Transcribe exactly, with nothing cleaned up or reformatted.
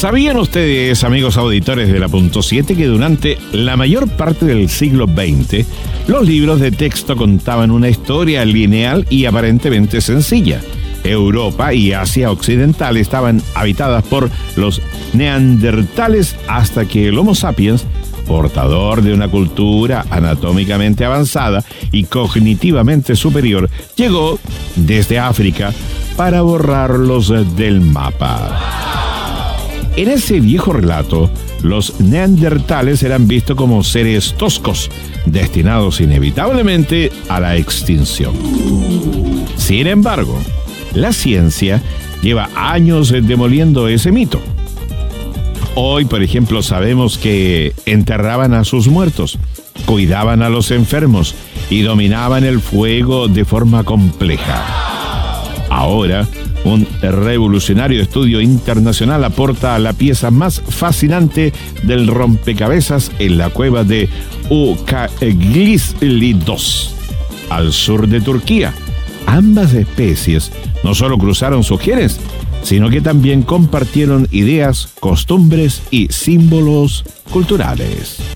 ¿Sabían ustedes, amigos auditores de la Punto siete, que durante la mayor parte del siglo veinte, los libros de texto contaban una historia lineal y aparentemente sencilla? Europa y Asia Occidental estaban habitadas por los neandertales hasta que el Homo sapiens, portador de una cultura anatómicamente avanzada y cognitivamente superior, llegó desde África para borrarlos del mapa. En ese viejo relato, los neandertales eran vistos como seres toscos, destinados inevitablemente a la extinción. Sin embargo, la ciencia lleva años demoliendo ese mito. Hoy, por ejemplo, sabemos que enterraban a sus muertos, cuidaban a los enfermos y dominaban el fuego de forma compleja. Ahora, un revolucionario estudio internacional aporta la pieza más fascinante del rompecabezas en la cueva de Ucayali dos, al sur de Turquía. Ambas especies no solo cruzaron sus genes, sino que también compartieron ideas, costumbres y símbolos culturales.